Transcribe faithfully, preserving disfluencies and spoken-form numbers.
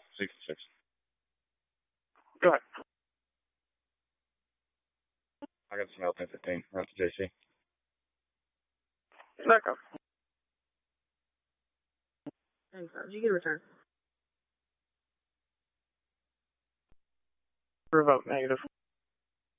sixty-six. Go ahead. I got some L ten fifteen. That's J C. Back up. Thanks, sir. You get a return. Revoke negative.